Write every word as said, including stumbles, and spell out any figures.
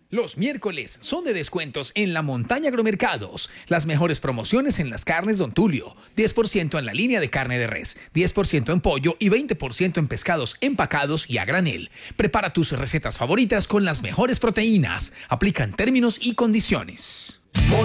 Los miércoles son de descuentos en la Montaña Agromercados. Las mejores promociones en las carnes Don Tulio. diez por ciento en la línea de carne de res, diez por ciento en pollo y veinte por ciento en pescados empacados y a granel. Prepara tus recetas favoritas con las mejores proteínas. Aplican términos y condiciones.